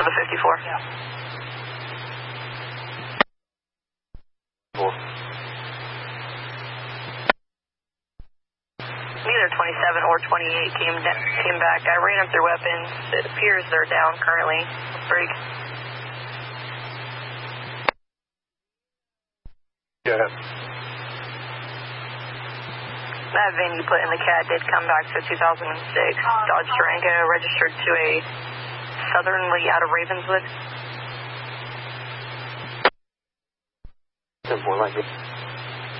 to the 54. Yeah. Neither 27 or 28 came back. I ran up their weapons. It appears they're down currently. Break. Yeah. That VIN you put in the CAD did come back to 2006. Dodge Durango, registered to a southerly out of Ravenswood. 10-4, like it.